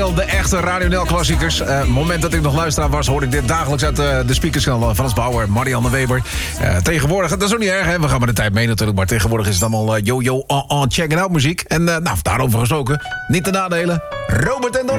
De echte Radio Nel klassiekers. Het moment dat ik nog luisteraar was, hoorde ik dit dagelijks uit de speakers van Frans Bauer, Marianne Weber. Tegenwoordig, dat is ook niet erg, hè? We gaan met de tijd mee natuurlijk, maar tegenwoordig is het allemaal check it out muziek. En daarover gesproken, niet te nadelen. Robert en Donnie.